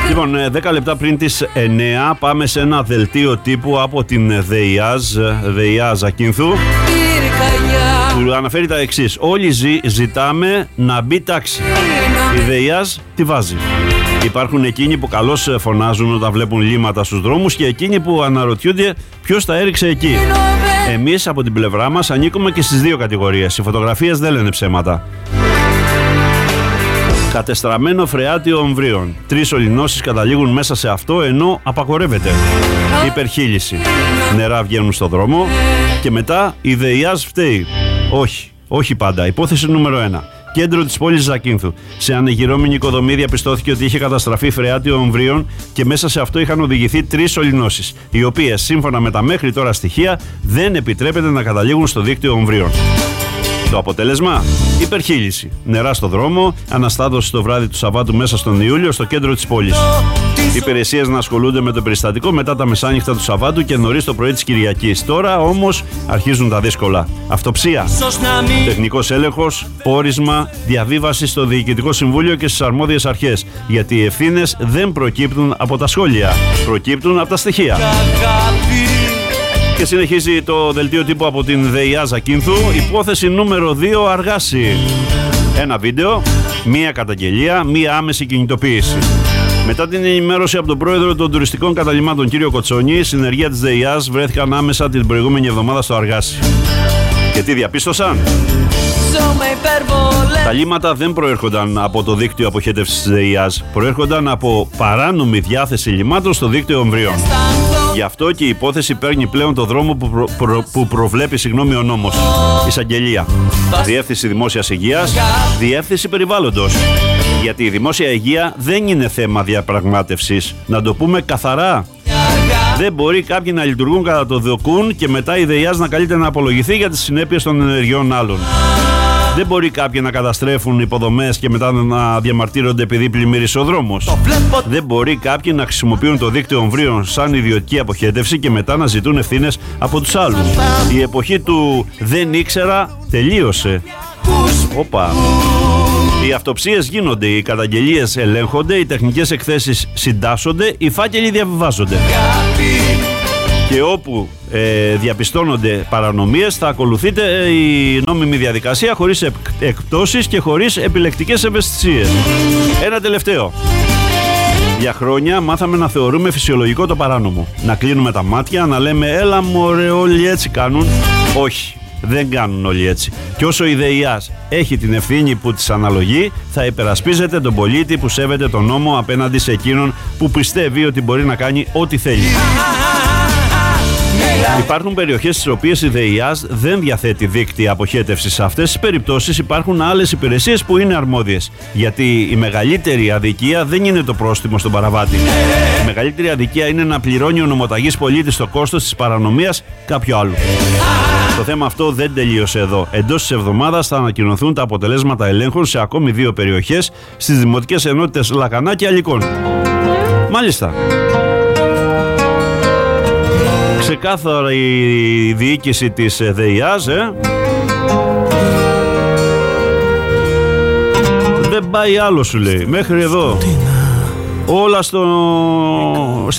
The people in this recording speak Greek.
Λοιπόν, 10 λεπτά πριν τις 9 πάμε σε ένα δελτίο τύπου από την ΔΕΙΑ Ζακίνθου, που αναφέρει τα εξής: όλοι ζητάμε να μπει τάξη. Η ΔΕΙΑΣ τη βάζει. Υπάρχουν εκείνοι που καλώς φωνάζουν όταν βλέπουν λύματα στους δρόμους και εκείνοι που αναρωτιούνται ποιος τα έριξε εκεί. Εμείς από την πλευρά μας ανήκουμε και στις δύο κατηγορίες. Οι φωτογραφίες δεν λένε ψέματα. Κατεστραμμένο φρεάτιο ομβρίων. 3 ολινώσεις καταλήγουν μέσα σε αυτό, ενώ απαγορεύεται. Υπερχείληση. Νερά βγαίνουν στο δρόμο και μετά η ΔΕΙΑΣ φταίει. Όχι πάντα. Υπόθεση νούμερο 1. Κέντρο της πόλης Ζακίνθου. Σε ανεγυρώμενη οικοδομή διαπιστώθηκε ότι είχε καταστραφεί φρεάτιο ομβρίων και μέσα σε αυτό είχαν οδηγηθεί 3 ολινώσεις, οι οποίες σύμφωνα με τα μέχρι τώρα στοιχεία δεν επιτρέπεται να καταλήγουν στο δίκτυο ομβρίων. Το αποτέλεσμα: υπερχείληση. Νερά στο δρόμο, αναστάτωση το βράδυ του Σαββάτου μέσα στον Ιούλιο στο κέντρο της πόλης. Υπηρεσίες να ασχολούνται με το περιστατικό μετά τα μεσάνυχτα του Σαββάτου και νωρίς το πρωί της Κυριακής. Τώρα όμως αρχίζουν τα δύσκολα. Αυτοψία, τεχνικός έλεγχος, πόρισμα, διαβίβαση στο Διοικητικό Συμβούλιο και στις αρμόδιες αρχές. Γιατί οι ευθύνες δεν προκύπτουν από τα σχόλια, προκύπτουν από τα στοιχεία. Και συνεχίζει το δελτίο τύπου από την ΔΕΙΑ Ζακίνθου. Υπόθεση νούμερο 2, Αργάση. Ένα βίντεο, μία καταγγελία, μία άμεση κινητοποίηση. Μετά την ενημέρωση από τον πρόεδρο των τουριστικών καταλυμάτων κύριο Κοτσόνη, συνεργεία της ΔΕΙΑΣ βρέθηκαν άμεσα την προηγούμενη εβδομάδα στο Αργάση. Και τι διαπίστωσαν? Τα λύματα δεν προέρχονταν από το δίκτυο αποχέτευσης της ΔΕΙΑΣ, προέρχονταν από παράνομη διάθεση λυμάτων στο δίκτυο ομβρίων. Γι' αυτό και η υπόθεση παίρνει πλέον το δρόμο που προβλέπει ο νόμος. Εισαγγελία, Διεύθυνση Δημόσιας Υγείας, Διεύθυνση Περιβάλλοντος. Γιατί η δημόσια υγεία δεν είναι θέμα διαπραγμάτευσης. Να το πούμε καθαρά. Δεν μπορεί κάποιοι να λειτουργούν κατά το δοκούν και μετά η ΔΕΙΑΣ να καλείται να απολογηθεί για τις συνέπειες των ενεργειών άλλων. Δεν μπορεί κάποιοι να καταστρέφουν υποδομές και μετά να διαμαρτύρονται επειδή πλημμύρισε ο δρόμος. Δεν μπορεί κάποιοι να χρησιμοποιούν το δίκτυο ομβρίων σαν ιδιωτική αποχέτευση και μετά να ζητούν ευθύνες από τους άλλους. Η εποχή του δεν ήξερα τελείωσε. Όπα. Οι αυτοψίες γίνονται, οι καταγγελίες ελέγχονται, οι τεχνικές εκθέσεις συντάσσονται, οι φάκελοι διαβιβάζονται. Και όπου διαπιστώνονται παρανομίες θα ακολουθείται η νόμιμη διαδικασία χωρίς εκπτώσεις και χωρίς επιλεκτικές ευαισθησίες. Ένα τελευταίο. Για χρόνια μάθαμε να θεωρούμε φυσιολογικό το παράνομο. Να κλείνουμε τα μάτια, να λέμε έλα μωρέ όλοι έτσι κάνουν. Όχι. Δεν κάνουν όλοι έτσι. Και όσο η ΔΕΙΑΣ έχει την ευθύνη που της αναλογεί, θα υπερασπίζεται τον πολίτη που σέβεται τον νόμο απέναντι σε εκείνον που πιστεύει ότι μπορεί να κάνει ό,τι θέλει. Υπάρχουν περιοχές στις οποίες η ΔΕΙΑΣ δεν διαθέτει δίκτυα αποχέτευσης. Σε αυτές τις περιπτώσεις υπάρχουν άλλες υπηρεσίες που είναι αρμόδιες. Γιατί η μεγαλύτερη αδικία δεν είναι το πρόστιμο στον παραβάτη. Η μεγαλύτερη αδικία είναι να πληρώνει ο νομοταγής πολίτης το κόστος της παρανομίας κάποιου άλλου. Το θέμα αυτό δεν τελείωσε εδώ. Εντός της εβδομάδας θα ανακοινωθούν τα αποτελέσματα ελέγχων σε ακόμη 2 περιοχές στις δημοτικές ενότητες Λακανά και Αλικών. Μάλιστα. Ξεκάθαρα η διοίκηση της ΔΕΙΑΣ δεν πάει άλλο, σου λέει. Μέχρι εδώ. Όλα στο